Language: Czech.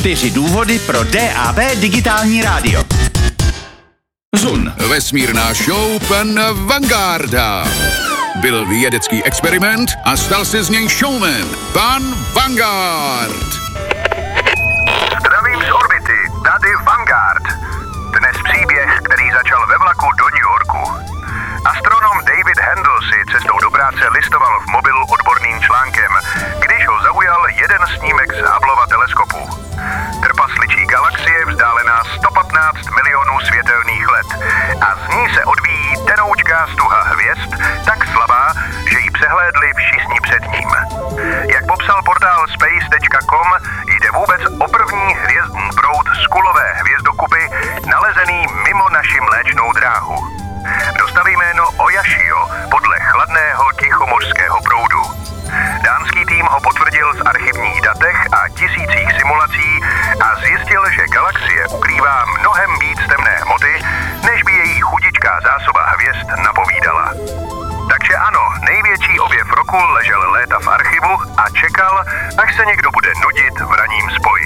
4 důvody pro DAB digitální rádio. Zun. Vesmírná show pana Vangarda. Byl vědecký experiment a stal se z něj showman. Pan Vanguard. Zdravím z orbity, tady Vanguard. Dnes příběh, který začal ve vlaku do New Yorku. Astronom David Handel si cestou do práce listoval v mobilu odborným článkem, když ho zaujal jeden snímek z Hubbleova teleskopu. Trpasličí galaxie vzdálená 115 milionů světelných let a z ní se odvíjí tenoučká stuha hvězd, tak slabá, že ji přehlédli všichni před ním. Jak popsal portál space.com, jde vůbec o první hvězdný proud z kulové hvězdokupy nalezený mimo naši Mléčnou dráhu. Dostal jméno Oyashio podle chladného tichomořského proudu. Dánský tým ho potvrdil z archivních datech a tisících simulací a zjistil, že galaxie ukrývá mnohem víc temné hmoty, než by její chudičká zásoba hvězd napovídala. Takže ano, největší objev roku ležel léta v archivu a čekal, až se někdo bude nudit v ranním spoji.